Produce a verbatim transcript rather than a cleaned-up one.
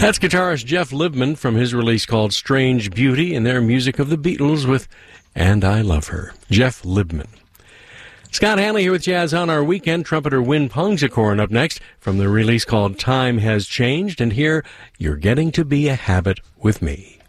That's guitarist Jeff Libman from his release called Strange Beauty and their music of the Beatles with And I Love Her. Jeff Libman. Scott Hanley here with Jazz on Our Weekend. Trumpeter Win Pongsakorn up next from the release called Time Has Changed. And here, You're Getting to Be a Habit with Me.